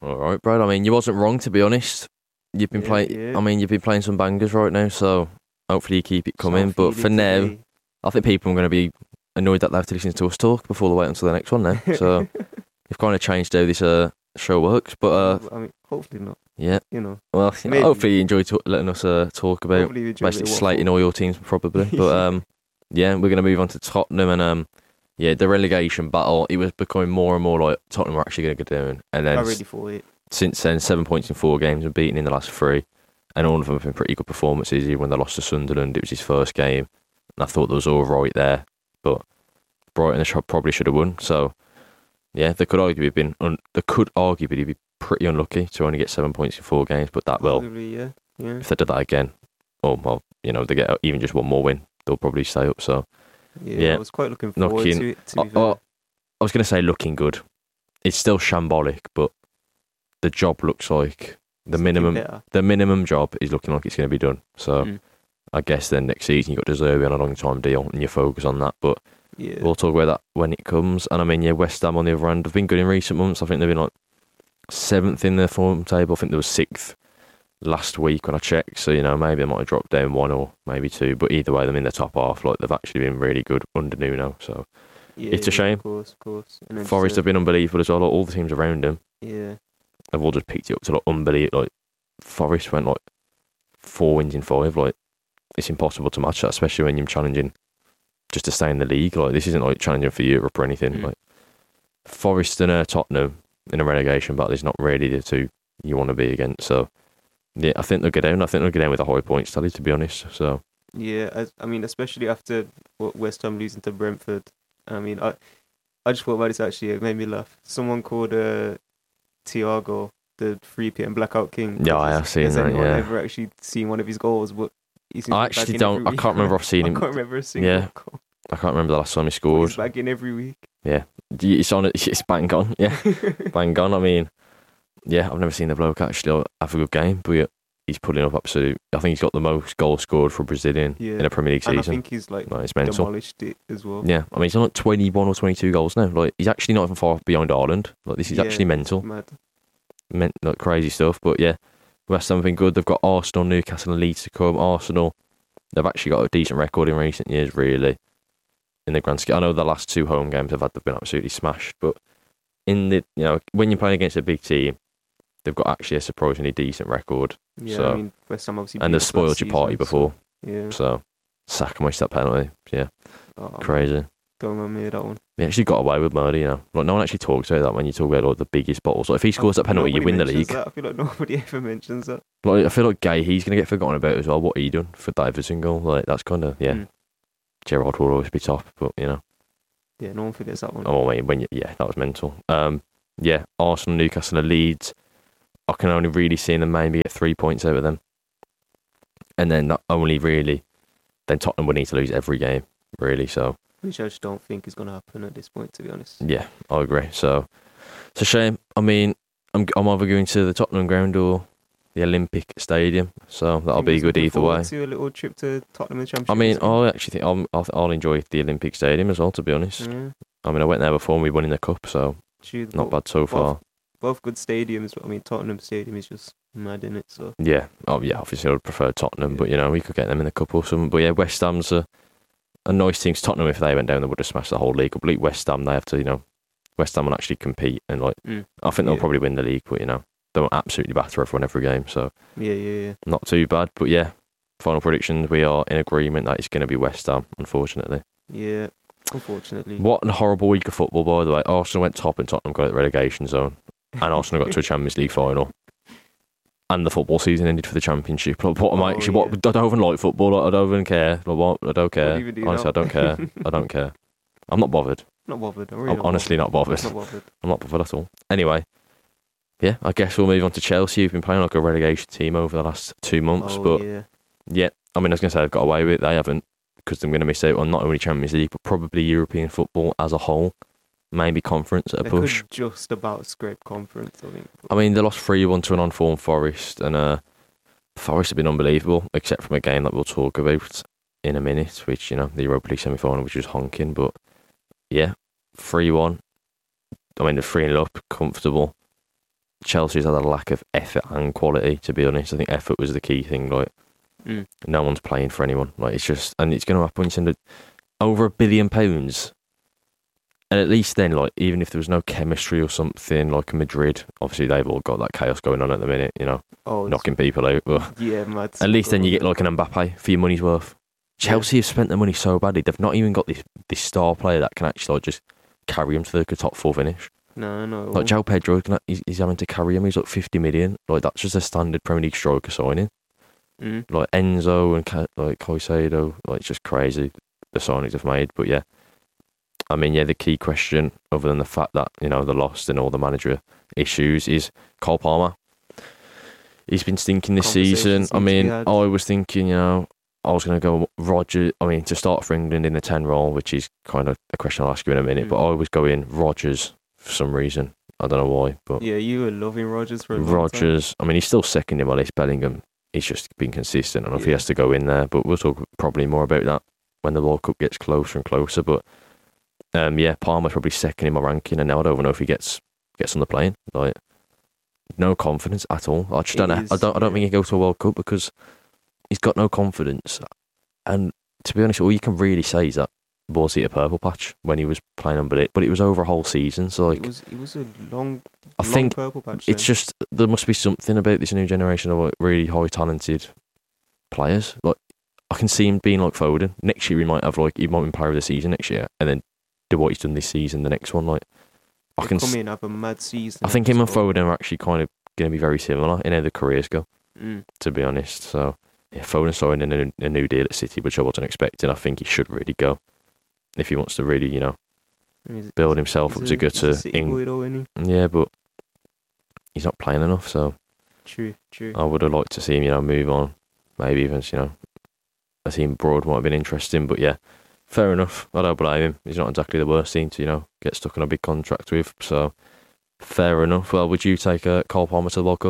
All right, Brad. I mean, you wasn't wrong, to be honest. You've been playing. Yeah. I mean, you've been playing some bangers right now, so hopefully you keep it coming. But for now, I think people are going to be annoyed that they have to listen to us talk before they wait until the next one now. So you've kind of changed how this show works. But I mean, hopefully not. yeah, You know, well, Maybe. hopefully you enjoy letting us talk about hopefully you enjoy basically the waffle. slating all your teams probably. But yeah, we're going to move on to Tottenham and yeah, the relegation battle. It was becoming more and more like Tottenham were actually going to go down, and then I really thought it. since then, 7 points in 4 games and beaten in the last 3, and all of them have been pretty good performances. Even when they lost to Sunderland, it was his first game, and I thought there was all right there, but Brighton probably should have won. So yeah, they could arguably be pretty unlucky to only get 7 points in 4 games, but that will. Probably, yeah. If they did that again, oh well, they get even just one more win, they'll probably stay up. So Yeah, I was quite looking forward to it. To be fair. I was going to say looking good. It's still shambolic, but the job looks like the It's looking minimum. better. The minimum job is looking like it's going to be done. So I guess then next season you've got De Zerbi on a long time deal and you focus on that. But Yeah. we'll talk about that when it comes. And I mean, yeah, West Ham on the other end have been good in recent months. I think they've been like 7th in their form table. I think there was 6th last week when I checked. So maybe they might have dropped down 1 or maybe 2. But either way, they're in the top half. Like they've actually been really good under Nuno. So it's a shame. Of course. And then Forest have been unbelievable as well. Like, all the teams around them Yeah. have all just picked it up to like unbelievable. Like Forest went like 4 wins in 5. Like it's impossible to match that, especially when you're challenging just to stay in the league. Like this isn't like challenging for Europe or anything. Like Forest and Tottenham in a relegation battle is not really the two you want to be against. So yeah, I think they'll get down. I think they'll get down with a high point tally, to be honest. So Yeah, I mean, especially after West Ham losing to Brentford. I mean, I just thought about this actually. It made me laugh. Someone called Thiago the 3 p.m. Blackout King. Yeah, I have seen Has that. anyone Yeah, ever actually seen one of his goals? But he seems I to be actually bagging don't. every I week. can't remember I've seen I him. can't remember a single Yeah. goal. I can't remember the last time he He's scored. bagging every week. Yeah, it's on. It's bang on. Yeah, bang on. I mean, yeah, I've never seen the bloke actually have a good game, but yeah, he's putting up absolute. I think he's got the most goals scored for a Brazilian in a Premier League And I season. think he's like It's mental. demolished it as well. Yeah, I mean, he's on like 21 or 22 goals now. Like he's actually not even far behind Ireland. Like this is actually mental. Mad. Like crazy stuff. But yeah, West Ham have been good. They've got Arsenal, Newcastle, and Leeds to come. Arsenal, they've actually got a decent record in recent years, really. In the grand scheme, I know the last 2 home games they've been absolutely smashed. But in the when you're playing against a big team, they've got actually a surprisingly decent record. Yeah, So- I mean, West Ham obviously. And beat they've us spoiled last your party season, before. So, yeah. So Saka missed that penalty. Yeah, Oh, crazy. Don't remember me of that one. He actually got away with murder, Like no one actually talks about that when you talk about like the biggest bottles. Like if he scores that penalty, you Nobody win the mentions league. that. I feel like nobody ever mentions that. Like I feel like he's gonna get forgotten about as well. What he done for Davidson goal? Like that's kind of Gerrard will always be top, but Yeah, no one forgets that one. oh wait, that was mental. Yeah, Arsenal, Newcastle, and Leeds. I can only really see them maybe get 3 points out of them, and then not only really, then Tottenham would need to lose every game, really. So Which I just don't think is going to happen at this point, to be honest. yeah, I agree. So it's a shame. I mean, I'm either going to the Tottenham ground or the Olympic Stadium, so that'll be good either way. To a little trip to Tottenham and Championship. I mean, I actually think I'll enjoy the Olympic Stadium as well, to be honest. Yeah. I mean, I went there before and we won in the cup, so not bad so far. Both good stadiums. I mean, Tottenham Stadium is just mad in it. So Yeah, obviously I would prefer Tottenham, but we could get them in the cup or something. But yeah, West Ham's a nice team. Tottenham, if they went down, they would have smashed the whole league. But West Ham, they have to, West Ham will actually compete and I think they'll probably win the league, but they won't absolutely batter everyone every game, so yeah. not too bad. But yeah, final predictions, we are in agreement that it's going to be West Ham, unfortunately. Yeah, unfortunately. What a horrible week of football, by the way. Arsenal went top and Tottenham got the relegation zone. And Arsenal got to a Champions League final. And the football season ended for the Championship. Like, I don't even like football. Like, I don't even care. Like, what? I don't care. Honestly, I don't care. I don't care. I'm not bothered. Not bothered. I'm honestly not bothered. Not bothered. I'm not bothered at all. Anyway, yeah, I guess we'll move on to Chelsea, who've been playing like a relegation team over the last 2 months. Yeah, I mean, I was going to say they've got away with it. They haven't, because they're going to miss out on not only Champions League, but probably European football as a whole. Maybe conference at a push. Could just about scrape conference, I think. I mean, they lost 3-1 to an on-form Forest, and Forest have been unbelievable, except from a game that we'll talk about in a minute, which, the Europa League semi-final, which was honking. But, yeah, 3-1. I mean, they're 3-0 up, comfortable. Chelsea's had a lack of effort and quality, to be honest. I think effort was the key thing. Like, no one's playing for anyone. Like, it's just, and it's going to happen when you send over £1 billion. And at least then, like, even if there was no chemistry or something, like Madrid, obviously they've all got that chaos going on at the minute, you know, knocking people out. But yeah, mad. At least then you get like an Mbappe for your money's worth. Chelsea have spent their money so badly; they've not even got this star player that can actually like, just carry them to the top 4 finish. No. Like João Pedro, he's having to carry him. He's like 50 million. Like that's just a standard Premier League striker signing. Like Enzo and like Caicedo, like it's just crazy the signings they've made. But yeah, I mean, yeah, the key question, other than the fact that you know they're lost and all the manager issues, is Cole Palmer. He's been stinking this season. I mean, I was thinking, you know, I was going to go Rodgers. I mean, to start for England in the 10 role, which is kind of a question I'll ask you in a minute. But I was going Rodgers for some reason. I don't know why. But yeah, you were loving Rodgers for a long time. Rodgers. I mean, he's still second in my list. Bellingham. He's just been consistent. I don't know if he has to go in there, but we'll talk probably more about that when the World Cup gets closer and closer. But yeah, Palmer's probably second in my ranking, and now I don't know if he gets on the plane. Like, no confidence at all. I just don't know. I don't think he goes to a World Cup because he's got no confidence. And to be honest, all you can really say is that was he a purple patch when he was playing on Bullet, but it was over a whole season. So like, it was a long purple patch. It's just there must be something about this new generation of like really high talented players. Like I can see him being like Foden. Next year he might be player of the season next year, and then do what he's done this season. The next one, like I can come in and have a mad season. I think him and Foden are actually kind of going to be very similar in how their careers go. To be honest, so yeah, Foden signing a new deal at City, which I wasn't expecting. I think he should really go if he wants to really, you know, build himself up to go to England. Yeah, but he's not playing enough, so true. I would have liked to see him, you know, move on. Maybe even, you know, a team abroad might have been interesting, but yeah, fair enough. I don't blame him. He's not exactly the worst team to, you know, get stuck on a big contract with, so fair enough. Well, would you take Cole Palmer to the World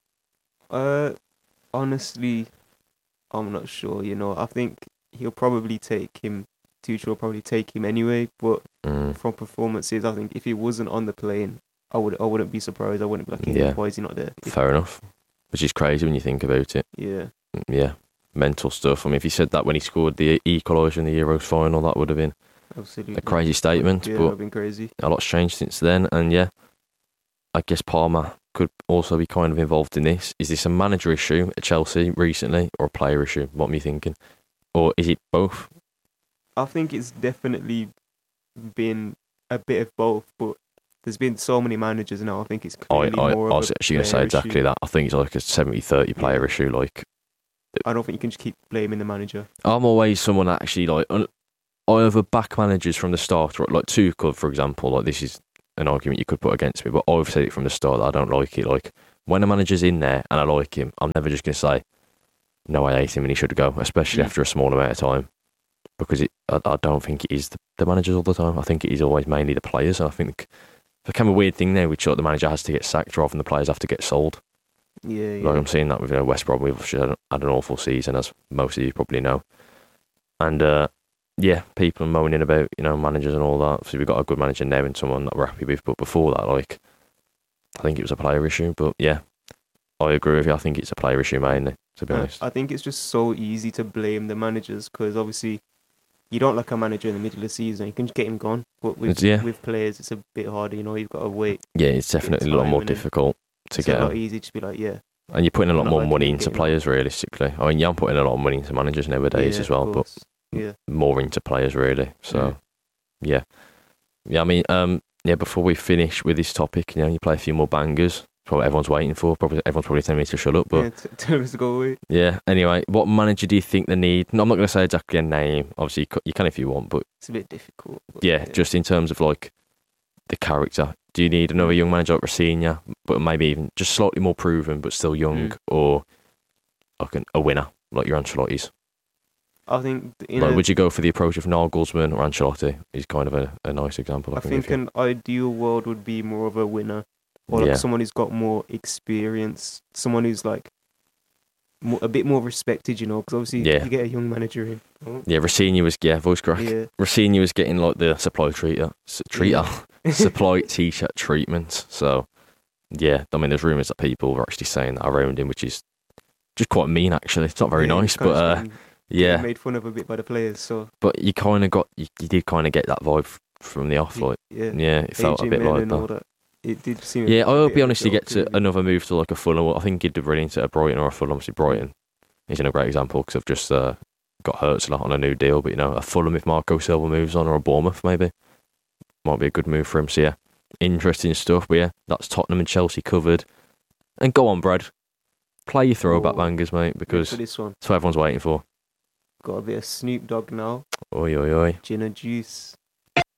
Cup? Honestly, I'm not sure. You know, I think he'll probably take him. Tuchel will probably take him anyway. But from performances, I think if he wasn't on the plane, I wouldn't be surprised. I wouldn't be like, why is he not there? Fair enough. Which is crazy when you think about it. Yeah. Mental stuff. I mean, if he said that when he scored the equaliser in the Euros final, that would have been absolutely a crazy statement. Yeah, but it would have been crazy. A lot's changed since then, and yeah, I guess Palmer could also be kind of involved in this. Is this a manager issue at Chelsea recently, or a player issue? What am I thinking? Or is it both? I think it's definitely been a bit of both, but there's been so many managers now. I think it's clearly more of a I was actually going to say exactly that. I think it's like a 70-30 player issue. Like, I don't think you can just keep blaming the manager. I'm always someone that actually, like, I either back managers from the start, or like Tuchel, for example. Like, this is an argument you could put against me, but I've said it from the start that I don't like it. Like, when a manager's in there and I like him, I'm never just going to say, no, I hate him and he should go, especially after a small amount of time. Because I don't think it is the managers all the time. I think it is always mainly the players. And I think it became a weird thing now, which like, the manager has to get sacked rather than the players have to get sold. Yeah. Like I'm seeing that with West Brom. We've had an awful season, as most of you probably know. And yeah, people are moaning about, you know, managers and all that. Obviously, we've got a good manager now and someone that we're happy with. But before that, like, I think it was a player issue. But yeah, I agree with you. I think it's a player issue mainly, to be honest. I think it's just so easy to blame the managers because obviously you don't like a manager in the middle of the season. You can just get him gone. But with players, it's a bit harder. You know, you've got to wait. Yeah, it's definitely a lot more difficult to get. It's a lot easier to be like, yeah. And you're putting a lot more money into players, realistically. I mean, I'm putting a lot of money into managers nowadays as well, but more into players, really. So, yeah. I mean, before we finish with this topic, you know, you play a few more bangers. Probably everyone's waiting for. Everyone's probably telling me to shut up, but tell us to go away. Yeah. Anyway, what manager do you think they need? No, I'm not going to say exactly a name. Obviously, you can if you want, but it's a bit difficult. Yeah, just in terms of like the character. Do you need another young manager like Rafinha, but maybe even just slightly more proven, but still young, or like a winner like your Ancelotti's? I think. Would you go for the approach of Nagelsmann or Ancelotti? Is kind of a nice example. I think an ideal world would be more of a winner. Or like someone who's got more experience, someone who's like a bit more respected, you know, because obviously you get a young manager in. Oh. Yeah, Rafinha was voice crack. Yeah. Rafinha was getting like the supply t-shirt treatment. So Yeah, I mean, there's rumours that people are actually saying that around him, which is just quite mean, actually. It's not very Yeah, nice, he's kinda but getting yeah. made fun of a bit by the players. So But you kind of got, you did kind of get that vibe from the off, like, yeah, yeah, it felt a AJ bit Min like and all that. that. It did seem. Yeah, I a hope bit he of a honestly joke, gets really. another move to like a Fulham. I think he'd do brilliant at a Brighton or a Fulham. Obviously, Brighton isn't a great example because I've just got hurt a lot on a new deal. But you know, a Fulham if Marco Silva moves on, or a Bournemouth maybe might be a good move for him. So yeah, interesting stuff. But yeah, that's Tottenham and Chelsea covered. And go on, Brad, play your throwback Oh, bangers, mate, Ready because for this one, that's what everyone's waiting for. got a bit of Snoop Dogg now. Oi, oi, oi. Gin and juice.